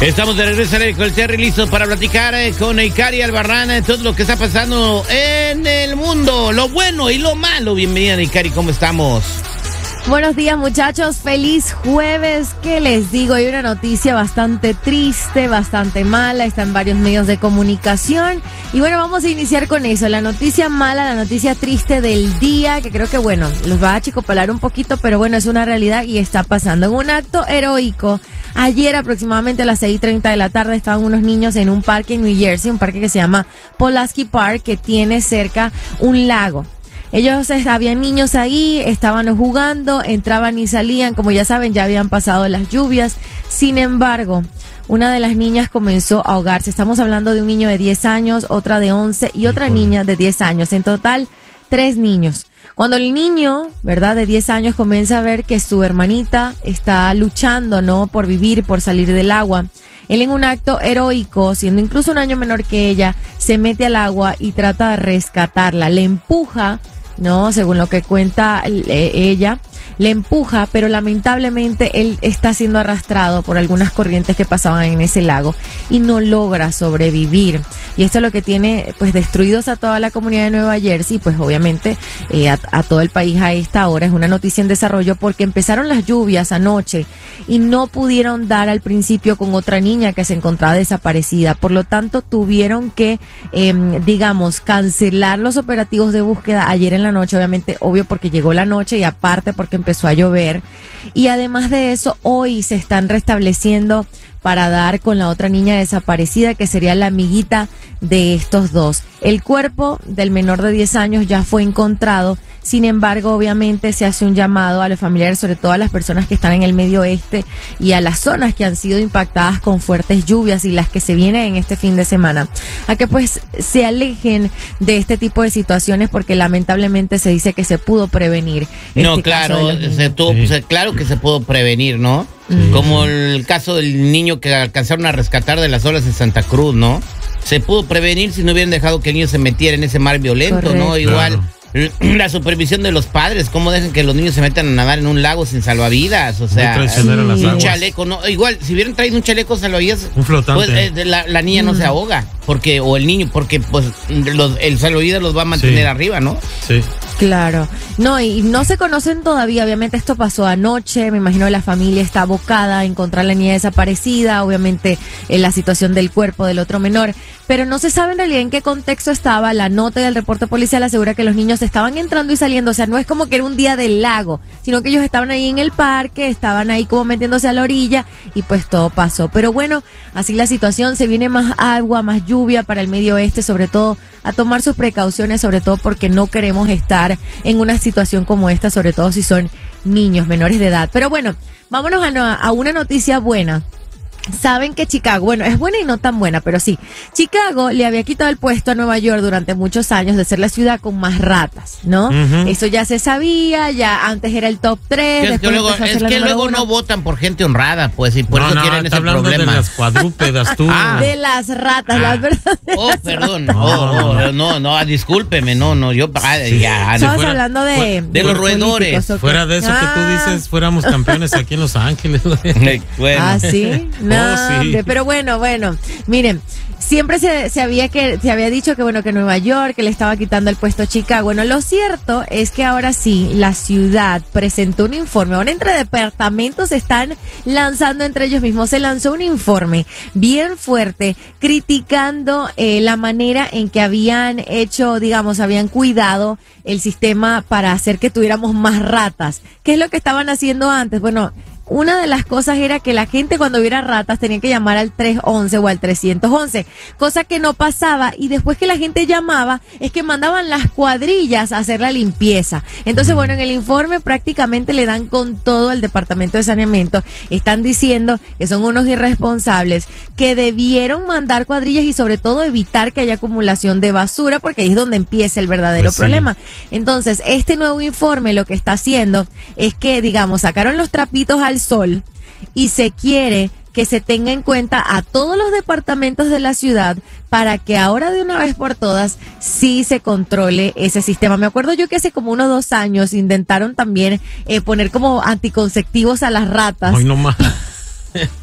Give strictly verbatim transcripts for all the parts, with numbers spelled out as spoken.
Estamos de regreso con el Terry, listos para platicar eh, con Ikari Albarrán, eh, todo lo que está pasando en el mundo, lo bueno y lo malo. Bienvenida, Ikari, ¿cómo estamos? Buenos días, muchachos, feliz jueves. ¿Qué les digo? Hay una noticia bastante triste, bastante mala, está en varios medios de comunicación. Y bueno, vamos a iniciar con eso, la noticia mala, la noticia triste del día, que creo que bueno, los va a achicopalar un poquito, pero bueno, es una realidad y está pasando. En un acto heroico, ayer aproximadamente a las seis y treinta de la tarde estaban unos niños en un parque en New Jersey, un parque que se llama Pulaski Park, que tiene cerca un lago. Ellos, habían niños ahí, estaban jugando, entraban y salían, como ya saben, ya habían pasado las lluvias. Sin embargo, una de las niñas comenzó a ahogarse. Estamos hablando de un niño de diez años, otra de once y otra niña de diez años. En total, tres niños. Cuando el niño, ¿verdad?, de diez años comienza a ver que su hermanita está luchando, ¿no?, por vivir, por salir del agua, él en un acto heroico, siendo incluso un año menor que ella, se mete al agua y trata de rescatarla. Le empuja, ¿no?, según lo que cuenta eh, ella, le empuja, pero lamentablemente él está siendo arrastrado por algunas corrientes que pasaban en ese lago y no logra sobrevivir. Y esto es lo que tiene pues destruidos a toda la comunidad de Nueva Jersey, pues obviamente eh, a, a todo el país a esta hora. Es una noticia en desarrollo porque empezaron las lluvias anoche y no pudieron dar al principio con otra niña que se encontraba desaparecida. Por lo tanto, tuvieron que, eh, digamos, cancelar los operativos de búsqueda ayer en la noche, obviamente, obvio porque llegó la noche y aparte porque empezó a llover. Y además de eso, hoy se están restableciendo para dar con la otra niña desaparecida, que sería la amiguita de estos dos. El cuerpo del menor de diez años ya fue encontrado. Sin embargo, obviamente se hace un llamado a los familiares, sobre todo a las personas que están en el medio oeste y a las zonas que han sido impactadas con fuertes lluvias y las que se vienen en este fin de semana, a que pues se alejen de este tipo de situaciones porque lamentablemente se dice que se pudo prevenir. No, este claro, se tuvo, sí. se, claro que se pudo prevenir, ¿no? Sí. Como el caso del niño que alcanzaron a rescatar de las olas de Santa Cruz, ¿no? Se pudo prevenir si no hubieran dejado que el niño se metiera en ese mar violento, correcto, ¿no? Igual. Claro. La supervisión de los padres, cómo dejan que los niños se metan a nadar en un lago sin salvavidas, o sea, un aguas. chaleco, no, igual, si hubieran traído un chaleco salvavidas, un flotante, pues eh, la, la niña mm. no se ahoga, porque, o el niño, porque pues los, el salvavidas los va a mantener sí. arriba, ¿no? Sí. Claro, no, y no se conocen todavía, obviamente esto pasó anoche, me imagino que la familia está abocada a encontrar a la niña desaparecida, obviamente en la situación del cuerpo del otro menor, pero no se sabe en realidad en qué contexto estaba. La nota y el reporte policial asegura que los niños estaban entrando y saliendo, o sea, no es como que era un día del lago, sino que ellos estaban ahí en el parque, estaban ahí como metiéndose a la orilla y pues todo pasó. Pero bueno, así la situación, se viene más agua, más lluvia para el medio oeste, sobre todo a tomar sus precauciones, sobre todo porque no queremos estar en una situación como esta, sobre todo si son niños menores de edad. Pero bueno, vámonos a, a una noticia buena. Saben que Chicago, bueno, es buena y no tan buena, pero sí, Chicago le había quitado el puesto a Nueva York durante muchos años de ser la ciudad con más ratas, ¿no? Uh-huh. Eso ya se sabía, ya antes era el top tres. Es que luego, es que luego no votan por gente honrada, pues, y por no, eso no, tienen ese problema. De las cuadrúpedas, tú. Ah. De las ratas, ah. las verdades. Oh, perdón, no, oh, oh, no, no, discúlpeme, no, no, yo, ah, sí. ya. Estamos fuera, hablando de... De, de los roedores. Okay. Fuera de eso ah. que tú dices, fuéramos campeones aquí en Los Ángeles. Bueno. Ah, ¿sí? No, oh, sí. Pero bueno, bueno, miren, siempre se, se había que se había dicho que bueno que Nueva York que le estaba quitando el puesto a Chicago. Bueno, lo cierto es que ahora sí la ciudad presentó un informe. Ahora entre departamentos están lanzando entre ellos mismos. Se lanzó un informe bien fuerte criticando eh, la manera en que habían hecho, digamos, habían cuidado el sistema para hacer que tuviéramos más ratas. ¿Qué es lo que estaban haciendo antes? Bueno, una de las cosas era que la gente cuando viera ratas tenía que llamar al tres once o al trescientos once, cosa que no pasaba, y después que la gente llamaba es que mandaban las cuadrillas a hacer la limpieza. Entonces, bueno, en el informe prácticamente le dan con todo al Departamento de Saneamiento. Están diciendo que son unos irresponsables, que debieron mandar cuadrillas y sobre todo evitar que haya acumulación de basura, porque ahí es donde empieza el verdadero pues sí. problema. Entonces, este nuevo informe lo que está haciendo es que, digamos, sacaron los trapitos al sol y se quiere que se tenga en cuenta a todos los departamentos de la ciudad para que ahora de una vez por todas sí se controle ese sistema. Me acuerdo yo que hace como unos dos años intentaron también eh, poner como anticonceptivos a las ratas. Ay, no más.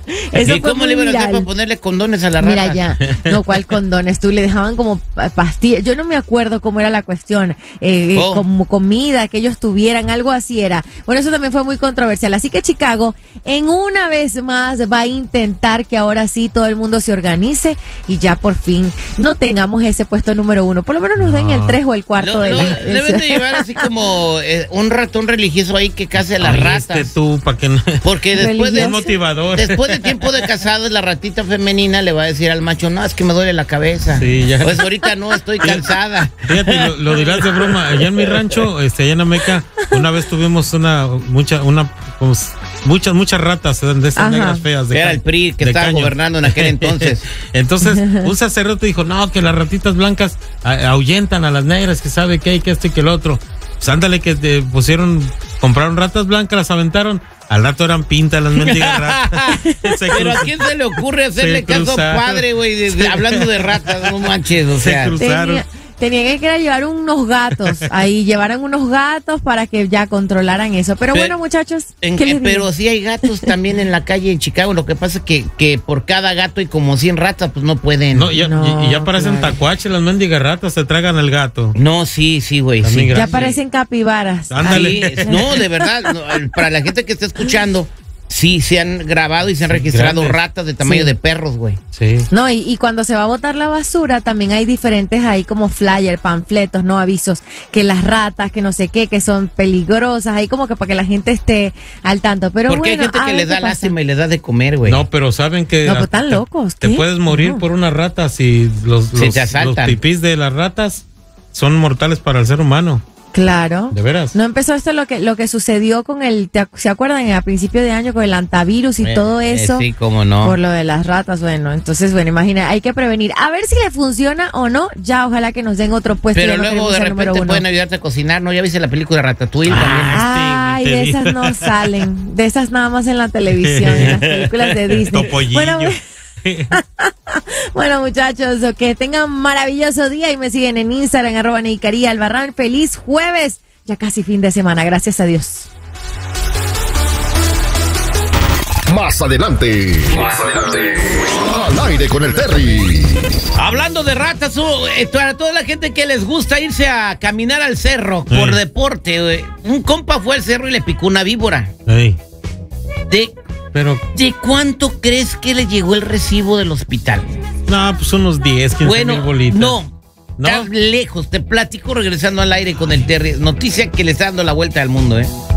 Eso ¿Y fue cómo muy le iban a hacer viral. para ponerle condones a la rata? Mira ya, no, ¿cuál condones? Tú le dejaban como pa- pastillas. Yo no me acuerdo cómo era la cuestión, eh, Oh. como comida que ellos tuvieran, algo así era. Bueno, eso también fue muy controversial. Así que Chicago, en una vez más, va a intentar que ahora sí todo el mundo se organice y ya por fin no tengamos ese puesto número uno. Por lo menos nos den el tres o el cuarto Lo- de lo- la. deben de llevar así como eh, un ratón religioso ahí que case a las Ay, ratas. este tú, para que no. Porque después de, Es motivador. después de tiempo de casados, la ratita femenina le va a decir al macho, no, es que me duele la cabeza. Sí, ya. Pues ahorita no, estoy cansada. Fíjate, lo, lo dirás de broma. Allá en mi rancho, este, allá en Ameca, una vez tuvimos una, mucha, una, pues, muchas, muchas ratas de esas Ajá. negras feas. De Era ca- el P R I que de estaba caño. gobernando en aquel entonces. Entonces, un sacerdote dijo, no, que las ratitas blancas a- ahuyentan a las negras, que sabe que hay que esto y que el otro. Pues ándale, que te pusieron, compraron ratas blancas, las aventaron. Al rato eran pintas las mendigas ratas. Se Pero a cruz- quién se le ocurre hacerle se caso cruzaron. padre, güey, de- de- hablando de ratas, no manches, o Se sea. cruzaron. Tenía- Tenían que ir a llevar unos gatos, ahí llevaran unos gatos para que ya controlaran eso. Pero Pe- bueno, muchachos, En- ¿qué les eh, pero digo? sí hay gatos también en la calle en Chicago. Lo que pasa es que, que por cada gato y como cien ratas, pues no pueden. No, ya, No, y- y ya parecen claro. tacuaches las mendigas ratas, se tragan el gato. No, sí, sí, güey. También Sí. gra- Ya parecen capibaras. Ándale. Sí, no, de verdad, no, para la gente que está escuchando, sí, se han grabado y se han registrado grandes. ratas de tamaño Sí. de perros, güey. Sí. No, y, y cuando se va a botar la basura, también hay diferentes ahí como flyers, panfletos, no avisos, que las ratas, que no sé qué, que son peligrosas, ahí como que para que la gente esté al tanto. Pero Porque bueno, hay gente a que ver le qué da pasa. lástima y le da de comer, güey. No, pero saben que No, pues, hasta están te- locos, te ¿qué? puedes morir No. por una rata si los, Si los, te asaltan. los pipís de las ratas son mortales para el ser humano. Claro. De veras. No empezó esto lo que lo que sucedió con el, ¿te ac- ¿se acuerdan? A principio de año con el antivirus y Eh, todo eh, eso. sí, cómo no. Por lo de las ratas, bueno, entonces, bueno, imagina, hay que prevenir. A ver si le funciona o no, ya ojalá que nos den otro puesto. Pero ya no luego queremos de ser número repente uno. pueden ayudarte a cocinar, ¿no? Ya viste la película de Ratatouille Ah, también. Ay, Te de vi. esas no salen, de esas nada más en la televisión, en las películas de Disney. Topollillo. Bueno, bueno, muchachos, que tengan maravilloso día y me siguen en Instagram, arroba Neicaría Albarrán. Feliz jueves, ya casi fin de semana, gracias a Dios. Más adelante. Más adelante. Al aire con el Terry. Hablando de ratas, uh, eh, para toda la gente que les gusta irse a caminar al cerro por Sí. deporte, güey, un compa fue al cerro y le picó una víbora. Ey, ¿De, pero, ¿De cuánto crees que le llegó el recibo del hospital? no, pues unos diez, quince mil Bueno, bolitas. no. ¿No? Estás lejos, te platico regresando al aire con el Terry. Noticia que le está dando la vuelta al mundo, ¿eh?